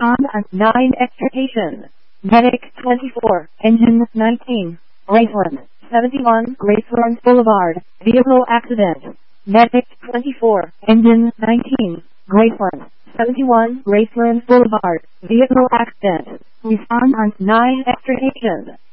Respondent 9 extrication. Medic 24, engine 19, Graceland, 71 Graceland Boulevard, vehicle accident. Medic 24, engine 19, Graceland, 71 Graceland Boulevard, vehicle accident. Respondent 9 extrication.